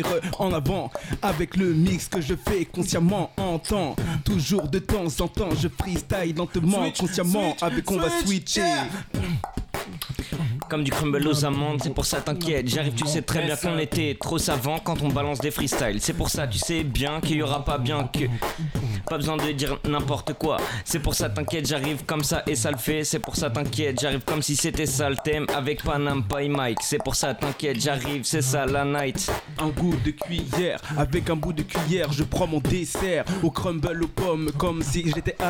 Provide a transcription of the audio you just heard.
en avant avec le mix que je fais consciemment en temps. Toujours de temps en temps je freestyle lentement, consciemment avec on va switcher. Comme du crumble aux amandes, c'est pour ça t'inquiète. J'arrive, tu sais très bien qu'on était trop savants quand on balance des freestyles. C'est pour ça tu sais bien qu'il y aura pas bien que. Pas besoin de dire n'importe quoi. C'est pour ça t'inquiète, j'arrive comme ça et ça le fait. C'est pour ça t'inquiète, j'arrive comme si c'était ça le thème. Avec Panam, Pai Mike. C'est pour ça t'inquiète, j'arrive, c'est ça la night. Un goût de cuillère, avec un bout de cuillère, je prends mon dessert. Au crumble aux pommes, comme si j'étais